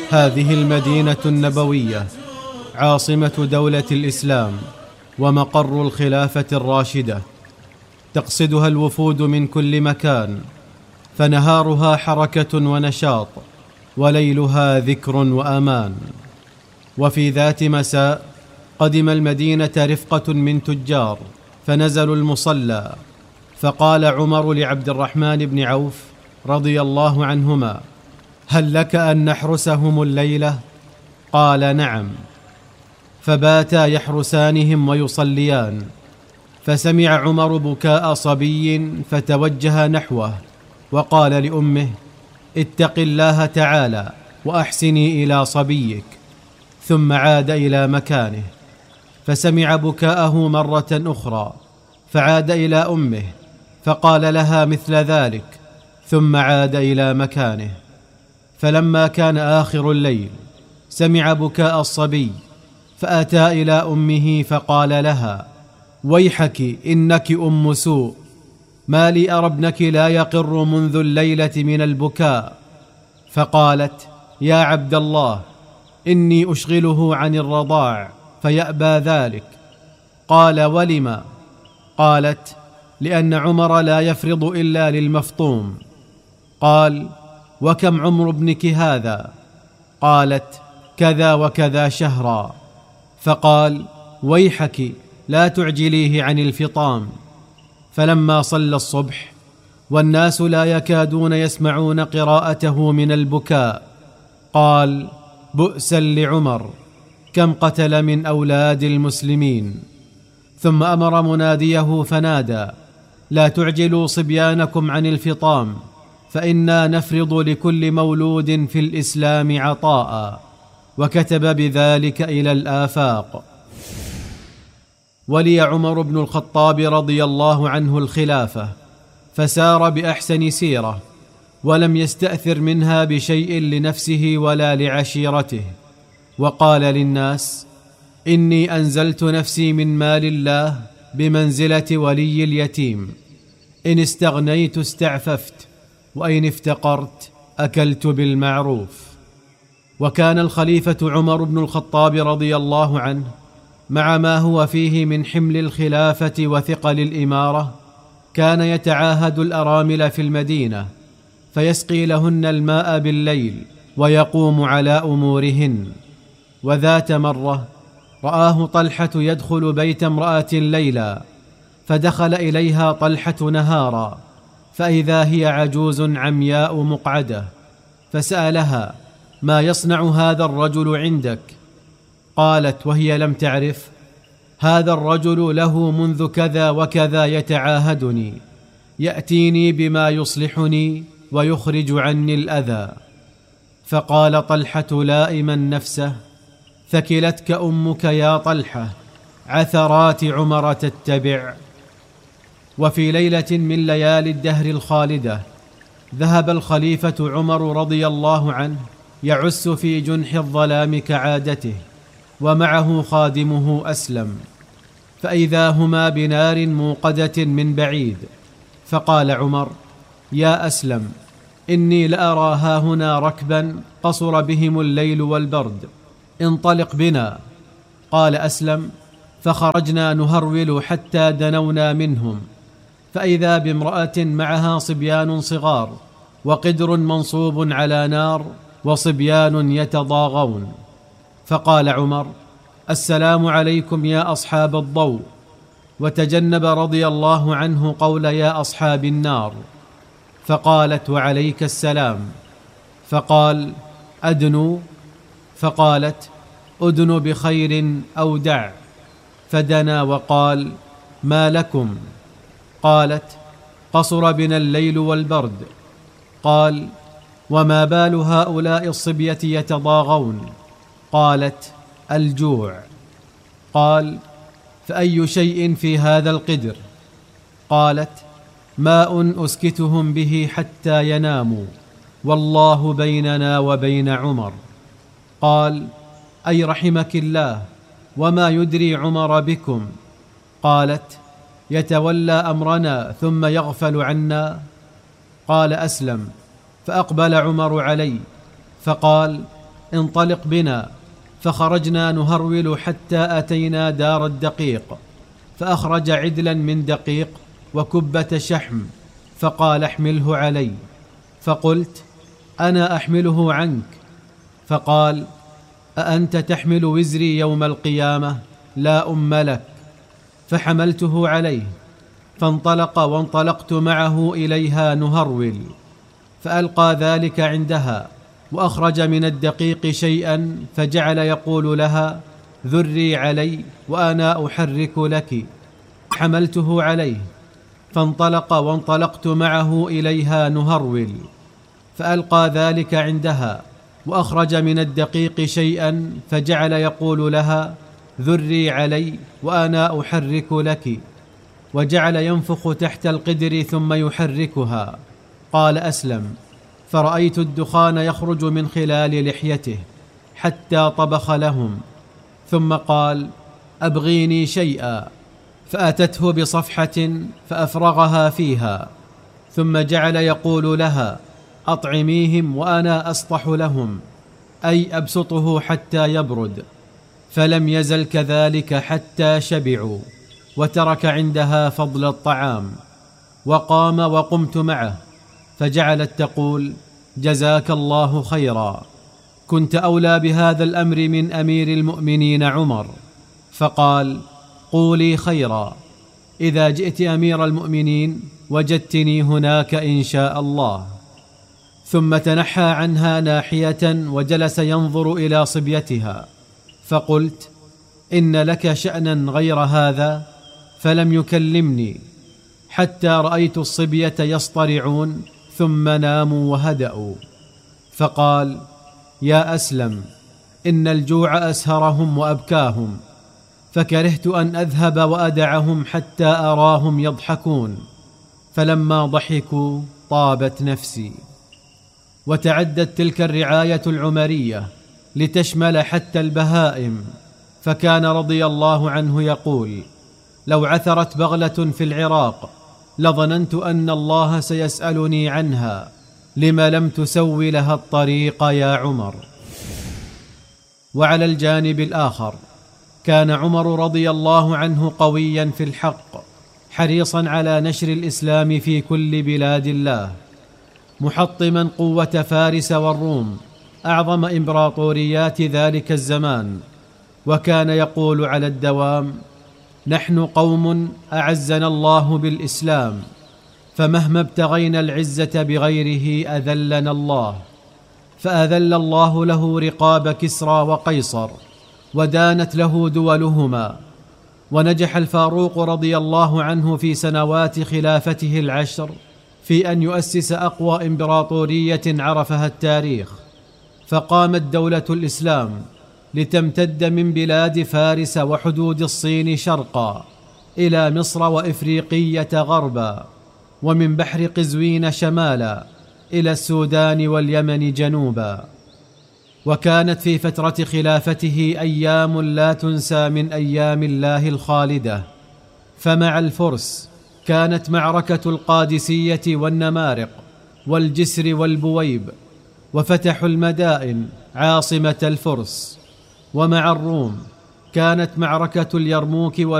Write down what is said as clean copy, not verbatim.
هذه المدينة النبوية عاصمة دولة الإسلام ومقر الخلافة الراشدة، تقصدها الوفود من كل مكان، فنهارها حركة ونشاط، وليلها ذكر وأمان. وفي ذات مساء قدم المدينة رفقة من تجار، فنزلوا المصلى، فقال عمر لعبد الرحمن بن عوف رضي الله عنهما: هل لك أن نحرسهم الليلة؟ قال: نعم. فباتا يحرسانهم ويصليان، فسمع عمر بكاء صبي فتوجه نحوه وقال لأمه: اتق الله تعالى وأحسني إلى صبيك. ثم عاد إلى مكانه، فسمع بكاءه مرة أخرى، فعاد إلى أمه فقال لها مثل ذلك، ثم عاد إلى مكانه. فلما كان آخر الليل سمع بكاء الصبي، فأتى إلى أمه فقال لها: ويحك إنك أم سوء، ما لي أرى ابنك لا يقر منذ الليلة من البكاء. فقالت: يا عبد الله، إني أشغله عن الرضاع فيأبى ذلك. قال: ولم؟ قالت: لأن عمر لا يفرض إلا للمفطوم. قال: وكم عمر ابنك هذا؟ قالت: كذا وكذا شهرا. فقال: ويحك لا تعجليه عن الفطام. فلما صلى الصبح والناس لا يكادون يسمعون قراءته من البكاء، قال: بؤسا لعمر، كم قتل من أولاد المسلمين. ثم أمر مناديه فنادى: لا تعجلوا صبيانكم عن الفطام، فإنا نفرض لكل مولود في الإسلام عطاء. وكتب بذلك إلى الآفاق. ولي عمر بن الخطاب رضي الله عنه الخلافة، فسار بأحسن سيرة، ولم يستأثر منها بشيء لنفسه ولا لعشيرته، وقال للناس: إني أنزلت نفسي من مال الله بمنزلة ولي اليتيم، إن استغنيت استعففت، وإن افتقرت أكلت بالمعروف. وكان الخليفة عمر بن الخطاب رضي الله عنه مع ما هو فيه من حمل الخلافة وثقل الإمارة، كان يتعاهد الأرامل في المدينة، فيسقي لهن الماء بالليل ويقوم على أمورهن. وذات مرة رآه طلحة يدخل بيت امرأة ليلا، فدخل إليها طلحة نهارا، فإذا هي عجوز عمياء مقعدة، فسألها: ما يصنع هذا الرجل عندك؟ قالت وهي لم تعرف: هذا الرجل له منذ كذا وكذا يتعاهدني، يأتيني بما يصلحني ويخرج عني الأذى. فقال طلحة لائما نفسه: ثكلتك أمك يا طلحة، عثرات عمر تتبع. وفي ليلة من ليالي الدهر الخالدة ذهب الخليفة عمر رضي الله عنه يعس في جنح الظلام كعادته، ومعه خادمه أسلم، فإذا هما بنار موقدة من بعيد. فقال عمر: يا أسلم، إني لأرى هاهنا ركبا قصر بهم الليل والبرد، انطلق بنا. قال أسلم: فخرجنا نهرول حتى دنونا منهم، فإذا بامرأة معها صبيان صغار، وقدر منصوب على نار، وصبيان يتضاغون. فقال عمر: السلام عليكم يا أصحاب الضوء، وتجنب رضي الله عنه قول يا أصحاب النار. فقالت: وعليك السلام. فقال: أدنوا؟ فقالت: أدن بخير أو دع. فدنا وقال: ما لكم؟ قالت: قصر بنا الليل والبرد. قال: وما بال هؤلاء الصبية يتضاغون؟ قالت: الجوع. قال: فأي شيء في هذا القدر؟ قالت: ماء أسكتهم به حتى يناموا، والله بيننا وبين عمر. قال: أي رحمك الله، وما يدري عمر بكم؟ قالت: يتولى أمرنا ثم يغفل عنا. قال أسلم: فأقبل عمر علي فقال: انطلق بنا. فخرجنا نهرول حتى أتينا دار الدقيق، فأخرج عدلا من دقيق وكبة شحم، فقال احمله علي. فقلت أنا أحمله عنك. فقال أأنت تحمل وزري يوم القيامة؟ لا أم لك. فحملته عليه، فانطلق وانطلقت معه إليها نهرول، فألقى ذلك عندها، وأخرج من الدقيق شيئا فجعل يقول لها ذري علي وأنا أحرك لك. حملته عليه، فانطلق وانطلقت معه إليها نهرول، فألقى ذلك عندها، وأخرج من الدقيق شيئا فجعل يقول لها ذري علي وأنا أحرك لك، وجعل ينفخ تحت القدر ثم يحركها. قال أسلم: فرأيت الدخان يخرج من خلال لحيته حتى طبخ لهم، ثم قال أبغيني شيئا، فأتته بصفحة فأفرغها فيها، ثم جعل يقول لها أطعميهم وأنا أسطح لهم، أي أبسطه حتى يبرد. فلم يزل كذلك حتى شبعوا، وترك عندها فضل الطعام، وقام وقمت معه، فجعلت تقول جزاك الله خيرا، كنت أولى بهذا الأمر من أمير المؤمنين عمر. فقال قولي خيرا، إذا جئت أمير المؤمنين وجدتني هناك إن شاء الله. ثم تنحى عنها ناحية وجلس ينظر إلى صبيتها، فقلت إن لك شأنا غير هذا؟ فلم يكلمني حتى رأيت الصبية يصطرعون ثم ناموا وهدأوا. فقال يا أسلم، إن الجوع أسهرهم وأبكاهم، فكرهت أن أذهب وأدعهم حتى أراهم يضحكون، فلما ضحكوا طابت نفسي. وتعدت تلك الرعاية العمرية لتشمل حتى البهائم، فكان رضي الله عنه يقول لو عثرت بغلة في العراق لظننت أن الله سيسألني عنها، لما لم تسوي لها الطريق يا عمر. وعلى الجانب الآخر كان عمر رضي الله عنه قويا في الحق، حريصا على نشر الإسلام في كل بلاد الله، محطما قوة فارس والروم أعظم إمبراطوريات ذلك الزمان. وكان يقول على الدوام نحن قوم أعزنا الله بالإسلام، فمهما ابتغينا العزة بغيره أذلنا الله، فأذل الله له رقاب كسرى وقيصر، ودانت له دولهما. ونجح الفاروق رضي الله عنه في سنوات خلافته 10 في أن يؤسس أقوى إمبراطورية عرفها التاريخ، فقامت دولة الإسلام لتمتد من بلاد فارس وحدود الصين شرقا إلى مصر وإفريقية غربا، ومن بحر قزوين شمالا إلى السودان واليمن جنوبا. وكانت في فترة خلافته أيام لا تنسى من أيام الله الخالدة. فمع الفرس كانت معركة القادسية والنمارق والجسر والبويب، وفتحوا المدائن عاصمة الفرس. ومع الروم كانت معركة اليرموك